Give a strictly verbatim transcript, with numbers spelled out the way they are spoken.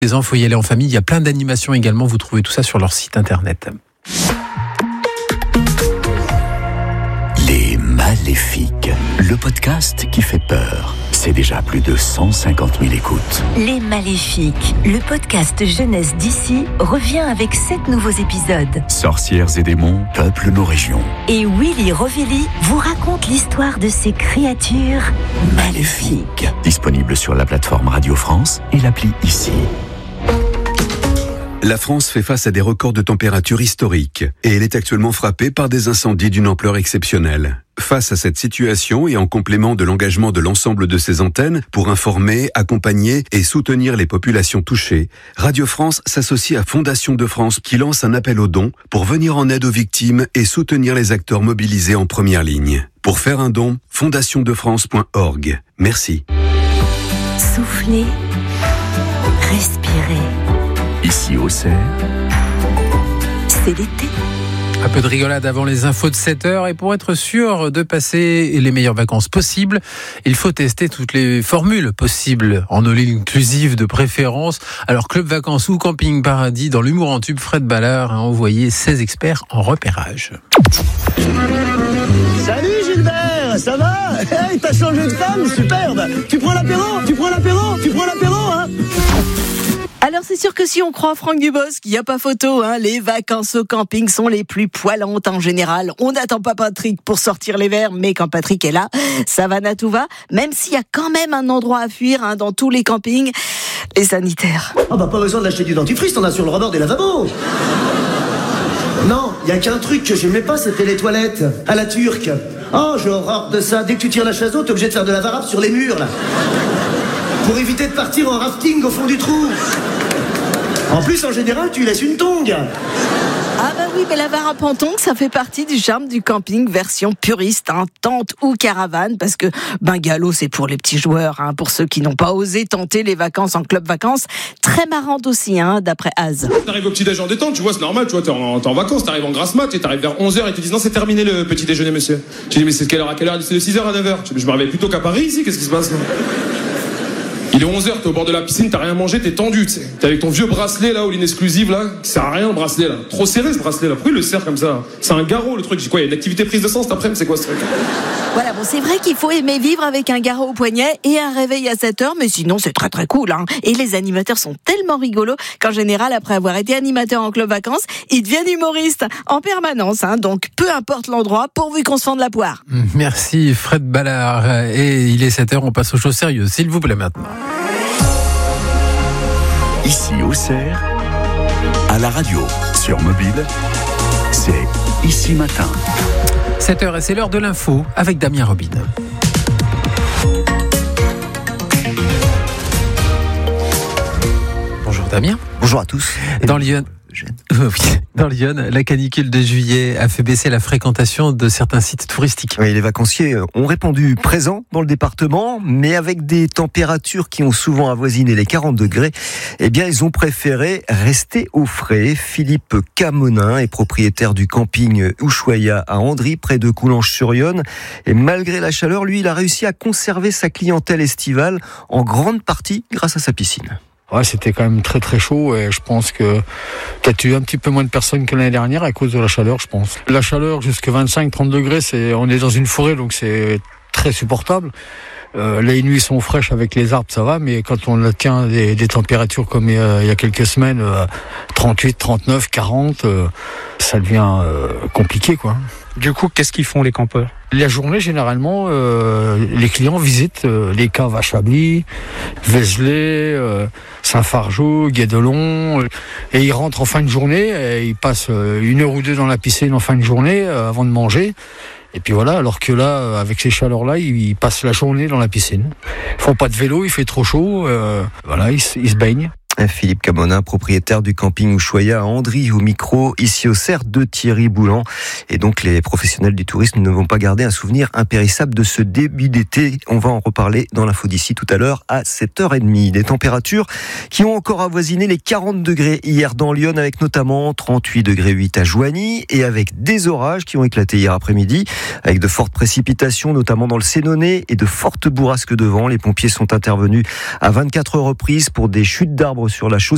Les enfants, faut y aller en famille. Il y a plein d'animations également. Vous trouvez tout ça sur leur site internet. Les Maléfiques, le podcast qui fait peur. C'est déjà plus de cent cinquante mille écoutes. Les Maléfiques, le podcast jeunesse d'ici, revient avec sept nouveaux épisodes. Sorcières et démons peuplent nos régions. Et Willy Rovelli vous raconte l'histoire de ces créatures maléfiques. Disponible sur la plateforme Radio France et l'appli Ici. La France fait face à des records de température historiques et elle est actuellement frappée par des incendies d'une ampleur exceptionnelle. Face à cette situation et en complément de l'engagement de l'ensemble de ses antennes pour informer, accompagner et soutenir les populations touchées, Radio France s'associe à Fondation de France qui lance un appel aux dons pour venir en aide aux victimes et soutenir les acteurs mobilisés en première ligne. Pour faire un don, fondation de france point org. Merci. Soufflez, respirez. Ici au Cerf, c'est l'été. Un peu de rigolade avant les infos de sept heures. Et pour être sûr de passer les meilleures vacances possibles, il faut tester toutes les formules possibles en all inclusive de préférence. Alors Club Vacances ou Camping Paradis, dans l'humour en tube, Fred Ballard a envoyé seize experts en repérage. Salut Gilbert, ça va? Hey, t'as changé de femme, superbe. Tu prends l'apéro? Tu prends l'apéro? Tu prends l'apéro, hein? Alors c'est sûr que si on croit Franck Dubosc, il n'y a pas photo, hein, les vacances au camping sont les plus poilantes en général. On n'attend pas Patrick pour sortir les verres, mais quand Patrick est là, ça va à tout va, même s'il y a quand même un endroit à fuir hein, dans tous les campings, les sanitaires. Ah bah pas besoin de l'acheter du dentifrice, t'en as sur le rebord des lavabos. Non, il y a qu'un truc que j'aimais pas, c'était les toilettes, à la turque. Oh, j'ai horreur de ça, dès que tu tires la chasse d'eau, t'es obligé de faire de la varap sur les murs là. Pour éviter de partir en rafting au fond du trou. En plus, en général, tu laisses une tongue. Ah bah oui, mais la varap en tongue, ça fait partie du charme du camping version puriste, hein, tente ou caravane, parce que bungalow, c'est pour les petits joueurs, hein, pour ceux qui n'ont pas osé tenter les vacances en club vacances. Très marrante aussi, hein, d'après Az. T'arrives au petit-déj en détente, tu vois, c'est normal, tu vois, t'es en, t'es en vacances, t'arrives en grasse mat, et t'arrives vers onze heures et ils te disent non, c'est terminé le petit déjeuner, monsieur. Tu dis mais c'est de quelle heure à quelle heure? C'est de six heures à neuf heures. Je me réveille plutôt qu'à Paris ici, qu'est-ce qui se passe là? Il est onze heures, t'es au bord de la piscine, t'as rien mangé, t'es tendu, tu sais. T'es avec ton vieux bracelet là, ou l'inexclusive là, qui sert à rien le bracelet là. Trop serré ce bracelet là, pourquoi il le serre comme ça? C'est un garrot le truc, j'ai quoi, il y a une activité prise de sang cet après-midi, c'est quoi ce truc? Voilà, bon, c'est vrai qu'il faut aimer vivre avec un garrot au poignet et un réveil à sept heures, mais sinon c'est très très cool, hein. Et les animateurs sont tellement rigolos qu'en général, après avoir été animateur en club vacances, ils deviennent humoristes en permanence, hein. Donc peu importe l'endroit, pourvu qu'on se fende la poire. Merci Fred Ballard. Et il est sept heures, on passe aux choses sérieuses, s'il vous plaît maintenant. ici au Cerf, à la radio, sur mobile, c'est Ici Matin. sept heures et c'est l'heure de l'info avec Damien Robin. Bonjour Damien. Bonjour à tous. Dans Lyon, euh, oui. Dans Lyon, la canicule de juillet a fait baisser la fréquentation de certains sites touristiques. Oui, les vacanciers ont répondu présent dans le département, mais avec des températures qui ont souvent avoisiné les quarante degrés, eh bien, ils ont préféré rester au frais. Philippe Camonin est propriétaire du camping Ushuaïa à Andry, près de Coulanges-sur-Yonne. Et malgré la chaleur, lui, il a réussi à conserver sa clientèle estivale en grande partie grâce à sa piscine. Ouais, c'était quand même très très chaud et je pense que peut-être eu un petit peu moins de personnes que l'année dernière à cause de la chaleur, je pense. La chaleur jusqu'à vingt-cinq trente degrés, c'est, on est dans une forêt donc c'est très supportable. Euh, les nuits sont fraîches avec les arbres, ça va, mais quand on atteint des, des températures comme il y, a, il y a quelques semaines, euh, trente-huit, trente-neuf, quarante, euh, ça devient euh, compliqué, quoi. Du coup, qu'est-ce qu'ils font les campeurs? La journée, généralement, euh, les clients visitent euh, les caves à Chablis, Vézelay, euh, Saint-Fargeau, Guédelon, euh, et ils rentrent en fin de journée, et ils passent euh, une heure ou deux dans la piscine en fin de journée euh, avant de manger. Et puis voilà, alors que là, avec ces chaleurs-là, ils passent la journée dans la piscine. Ils font pas de vélo, il fait trop chaud, euh, voilà, ils, ils se baignent. Philippe Camonin, propriétaire du camping Ushuaïa à Andry, au micro, ici au Cerf de Thierry Boulan. Et donc, les professionnels du tourisme ne vont pas garder un souvenir impérissable de ce début d'été. On va en reparler dans l'info d'ici tout à l'heure à sept heures trente. Des températures qui ont encore avoisiné les quarante degrés hier dans Lyon, avec notamment trente-huit degrés huit à Joigny et avec des orages qui ont éclaté hier après-midi, avec de fortes précipitations, notamment dans le Sénonais, et de fortes bourrasques de vent. Les pompiers sont intervenus à vingt-quatre reprises pour des chutes d'arbres sur la chaussée